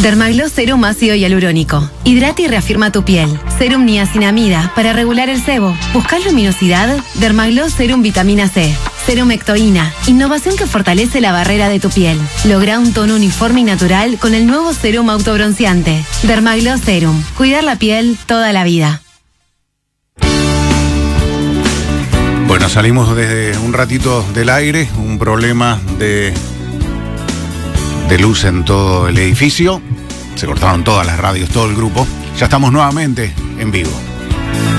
Dermagloss Serum ácido hialurónico. Hidrata y reafirma tu piel. Serum niacinamida para regular el sebo. ¿Buscás luminosidad? Dermagloss Serum vitamina C. Serum ectoína. Innovación que fortalece la barrera de tu piel. Logra un tono uniforme y natural con el nuevo Serum autobronceante. Dermagloss Serum. Cuidar la piel toda la vida. Bueno, salimos desde un ratito del aire, un problema de luz en todo el edificio. Se cortaron todas las radios, todo el grupo. Ya estamos nuevamente en vivo.